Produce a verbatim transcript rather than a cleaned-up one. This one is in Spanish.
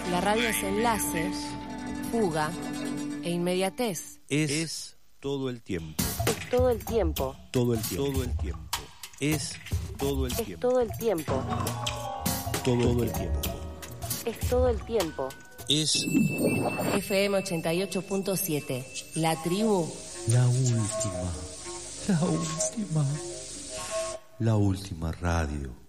La radio es enlace, fuga e inmediatez. Es, es todo el tiempo. Es todo el tiempo. Todo el tiempo. Todo el tiempo. Es todo el Es tiempo. todo el tiempo. Todo, todo el tiempo. Es todo el tiempo. Es F M ochenta y ocho punto siete. La tribu. la última. La última. La última radio.